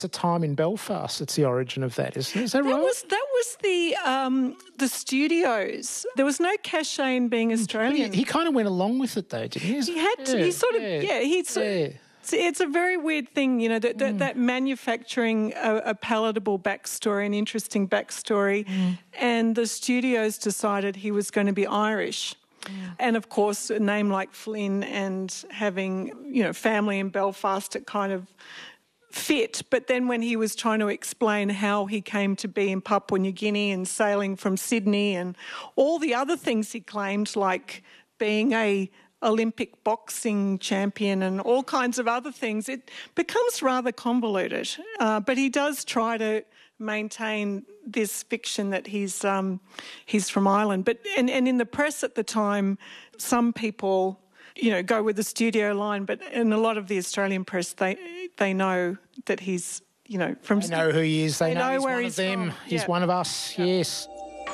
It's a time in Belfast. It's the origin of that, isn't it? Is that right? That was the studios. There was no cachet in being Australian. He kind of went along with it, though, didn't he? He had to. He sort of, It's a very weird thing, you know, that manufacturing a palatable backstory, an interesting backstory, and the studios decided he was going to be Irish. And, of course, a name like Flynn and having, you know, family in Belfast, it kind of fit. But then when he was trying to explain how he came to be in Papua New Guinea and sailing from Sydney and all the other things he claimed, like being a Olympic boxing champion and all kinds of other things, it becomes rather convoluted. But he does try to maintain this fiction that he's from Ireland. But and in the press at the time, some people, you know, go with the studio line, but in a lot of the Australian press, they know that he's, you know, from. They know who he is. They know he's where one he's of them. from. He's one of us. Yeah. Yes.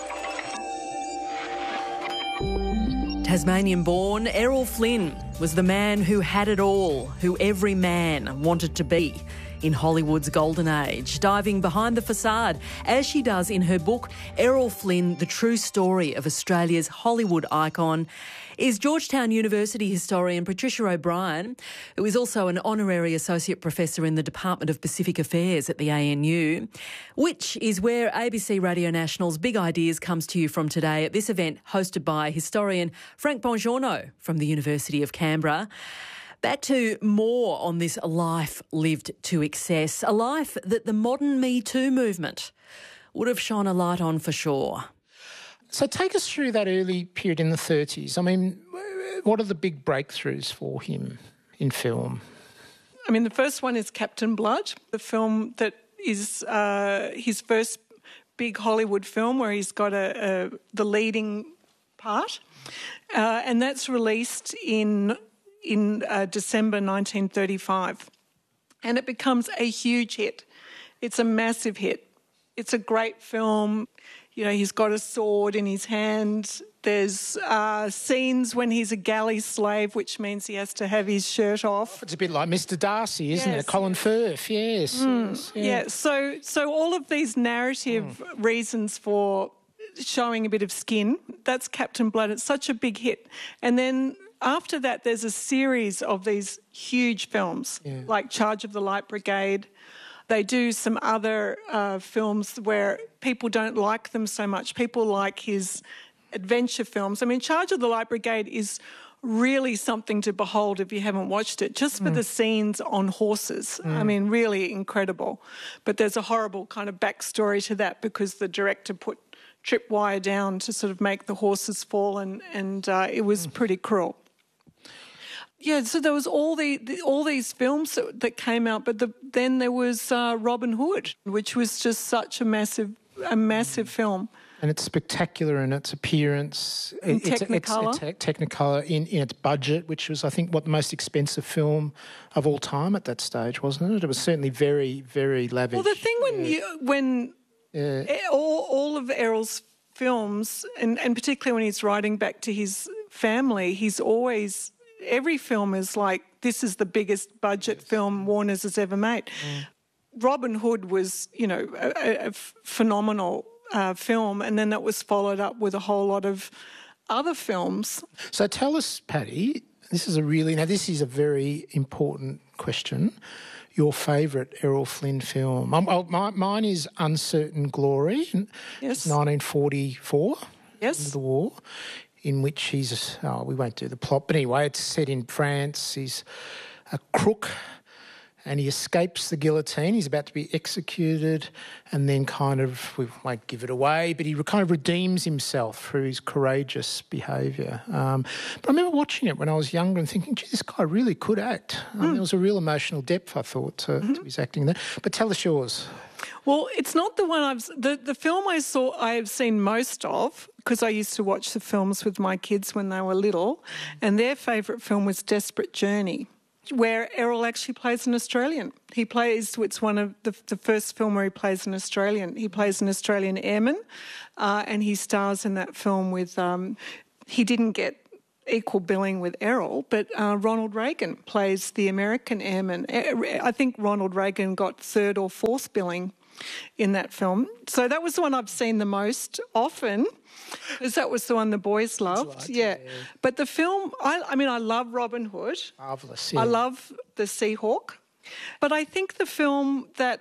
Tasmanian-born Errol Flynn was the man who had it all, who every man wanted to be in Hollywood's golden age, diving behind the facade, as she does in her book, Errol Flynn, The True Story of Australia's Hollywood Icon, is Georgetown University historian Patricia O'Brien, who is also an honorary associate professor in the Department of Pacific Affairs at the ANU, which is where ABC Radio National's Big Ideas comes to you from today at this event hosted by historian Frank Bongiorno from the University of Canberra. Back to more on this life lived to excess, a life that the modern Me Too movement would have shone a light on for sure. So take us through that early period in the 30s. I mean, what are the big breakthroughs for him in film? I mean, the first one is Captain Blood, the film that is his first big Hollywood film where he's got the leading part. And that's released in December 1935. And it becomes a huge hit. It's a massive hit. It's a great film. You know, he's got a sword in his hand. There's scenes when he's a galley slave, which means he has to have his shirt off. It's a bit like Mr. Darcy, isn't it? Colin Firth, yes. Yeah, so all of these narrative reasons for showing a bit of skin, that's Captain Blood. It's such a big hit. And then after that, there's a series of these huge films, like Charge of the Light Brigade. They do some other films where people don't like them so much. People like his adventure films. I mean, Charge of the Light Brigade is really something to behold if you haven't watched it, just for the scenes on horses. I mean, really incredible. But there's a horrible kind of backstory to that because the director put tripwire down to sort of make the horses fall and it was pretty cruel. Yeah, so there was all these films that came out, but then there was Robin Hood, which was just such a massive film. And it's spectacular in its appearance. Technicolor. It's Technicolor in its budget, which was, I think, the most expensive film of all time at that stage, wasn't it? It was certainly very, very lavish. Well, the thing when all of Errol's films, and particularly when he's writing back to his family, he's always... Every film is like, this is the biggest budget film Warner's has ever made. Robin Hood was, you know, a phenomenal film, and then that was followed up with a whole lot of other films. So tell us, Paddy, this is a very important question. Your favourite Errol Flynn film? Mine is Uncertain Glory. Yes. 1944. Yes. End of the war. In which he's, we won't do the plot, but anyway, it's set in France. He's a crook and he escapes the guillotine. He's about to be executed and then we won't give it away, but he kind of redeems himself through his courageous behaviour. But I remember watching it when I was younger and thinking, gee, this guy really could act. There was a real emotional depth, I thought, to his acting there. But tell us yours. Well, it's not the one the film I have seen most of, because I used to watch the films with my kids when they were little, and their favourite film was Desperate Journey, where Errol actually plays an Australian. It's one of the first film where he plays an Australian. He plays an Australian airman, and he stars in that film with, he didn't get equal billing with Errol, but Ronald Reagan plays the American airman. I think Ronald Reagan got third or fourth billing in that film. So that was the one I've seen the most often, because that was the one the boys loved. Yeah. But the film, I love Robin Hood. Marvellous, yeah. I love The Seahawk. But I think the film that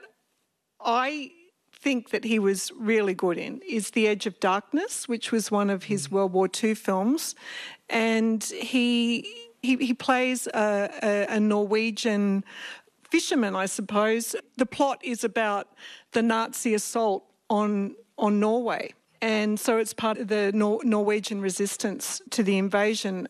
I think that he was really good in is The Edge of Darkness, which was one of his World War II films. And he plays a Norwegian fisherman, I suppose. The plot is about the Nazi assault on Norway. And so it's part of the Norwegian resistance to the invasion.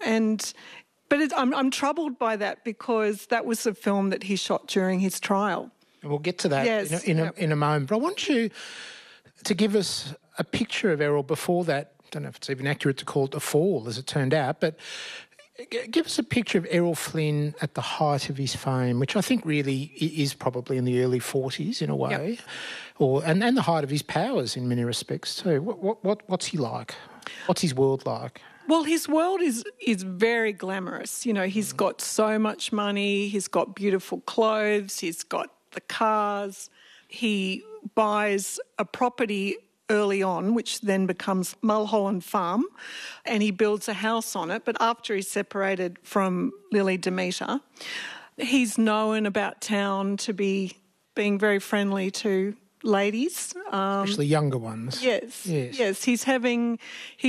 But I'm troubled by that, because that was a film that he shot during his trial. And we'll get to that in a moment. But I want you to give us a picture of Errol before that. I don't know if it's even accurate to call it a fall, as it turned out, but give us a picture of Errol Flynn at the height of his fame, which I think really is probably in the early 40s in a way, and the height of his powers in many respects too. What's he like? What's his world like? Well, his world is very glamorous. You know, he's got so much money, he's got beautiful clothes, he's got the cars. He buys a property early on, which then becomes Mulholland Farm, and he builds a house on it. But after he's separated from Lily Demeter, he's known about town to be being very friendly to ladies, especially younger ones. Yes. He's having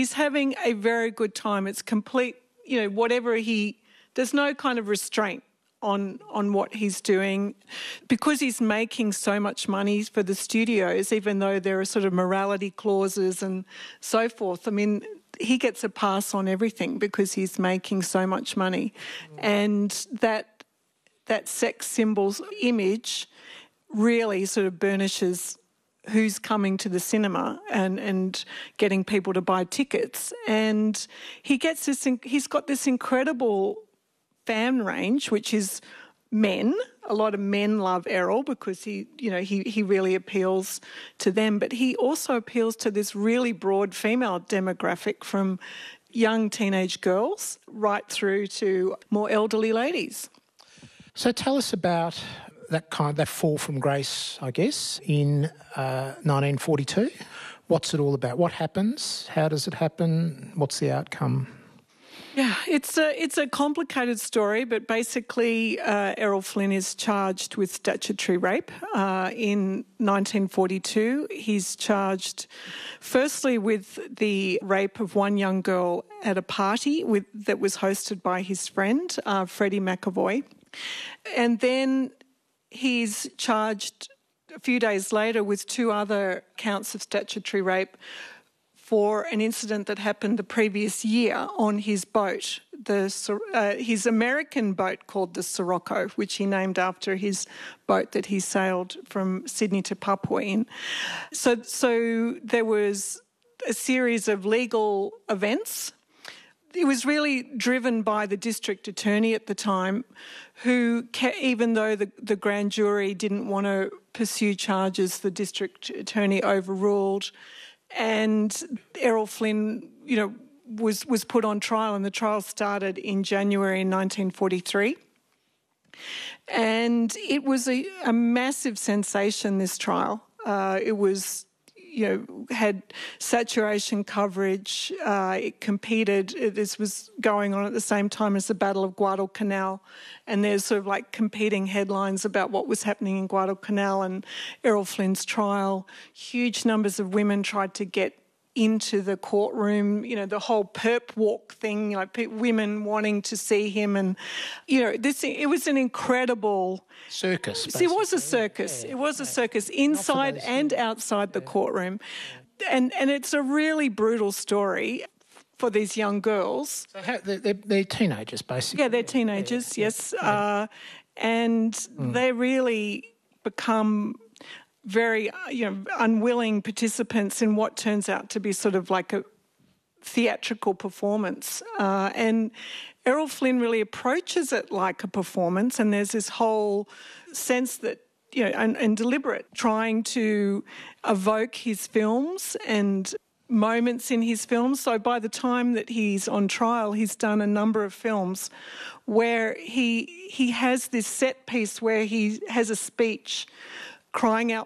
a very good time. It's complete. You know, there's no kind of restraint on what he's doing, because he's making so much money for the studios, even though there are sort of morality clauses and so forth. I mean, he gets a pass on everything because he's making so much money. And that sex symbols image really sort of burnishes who's coming to the cinema and getting people to buy tickets. And he's got this incredible fan range, which is men. A lot of men love Errol because he really appeals to them, but he also appeals to this really broad female demographic, from young teenage girls right through to more elderly ladies. So tell us about that fall from grace, I guess, in 1942. What's it all about? What happens? How does it happen? What's the outcome? Yeah, it's a complicated story, but basically Errol Flynn is charged with statutory rape in 1942. He's charged firstly with the rape of one young girl at a party that was hosted by his friend, Freddie McAvoy. And then he's charged a few days later with 2 other counts of statutory rape for an incident that happened the previous year on his boat, his American boat called the Sirocco, which he named after his boat that he sailed from Sydney to Papua in. So there was a series of legal events. It was really driven by the district attorney at the time, who, even though the grand jury didn't want to pursue charges, the district attorney overruled. And Errol Flynn, was put on trial, and the trial started in January 1943. And it was a massive sensation, this trial. It was, had saturation coverage. It competed. This was going on at the same time as the Battle of Guadalcanal, and there's sort of like competing headlines about what was happening in Guadalcanal and Errol Flynn's trial. Huge numbers of women tried to get into the courtroom, the whole perp walk thing, women wanting to see him, and it was an incredible circus. Basically. It was a circus. Yeah. It was a circus inside and outside the courtroom, and it's a really brutal story for these young girls. So they're teenagers, basically. Yeah, they're teenagers. Yes, and they really become very, unwilling participants in what turns out to be sort of like a theatrical performance. And Errol Flynn really approaches it like a performance, and there's this whole sense that, and deliberate, trying to evoke his films and moments in his films. So by the time that he's on trial, he's done a number of films where he has this set piece where he has a speech crying out